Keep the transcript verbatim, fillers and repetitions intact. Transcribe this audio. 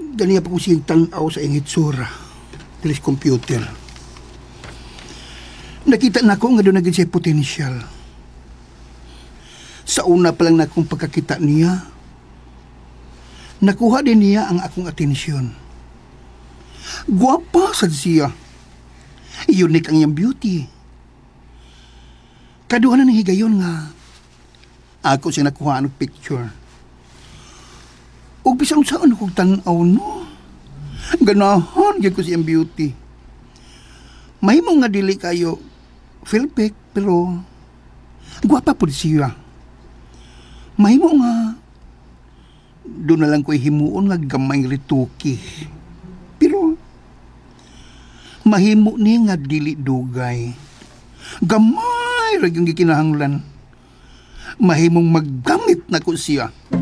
Ganiya pa ko siyang tanaw sa ingitsura. Tilis computer. Nakita na ko nga doon naging siya potensyal. Sa una pa lang na akong pagkakita niya, nakuha din niya ang akong atensyon. Guwapa sad siya. Unique ang iyang beauty. Kaduha na ng higayon nga ako siya nakuha ng picture. O bisang saan akong tanaw, no? Ganahan, yan ko siyang beauty. May mga dili kayo Philpic, pero guwapa po siya. May mo nga doon na lang ko'y himuon nga gamay rituki. Pero mahimo ni nga dili dugay. Gamay ra gyung gikinahanglan. Mahimong maggamit na ko siya.